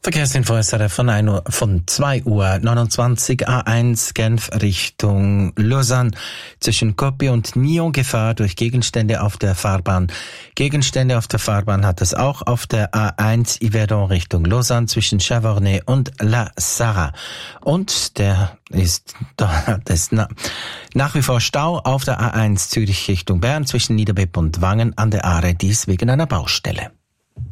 Verkehrsinfo SRF von 2 Uhr 29 A1 Genf Richtung Lausanne. Zwischen Kopi und Nyon Gefahr durch Gegenstände auf der Fahrbahn. Gegenstände auf der Fahrbahn hat es auch auf der A1 Yverdon Richtung Lausanne zwischen Chavornay und La Sarre. Und nach wie vor Stau auf der A1 Zürich Richtung Bern zwischen Niederbipp und Wangen an der Aare, dies wegen einer Baustelle.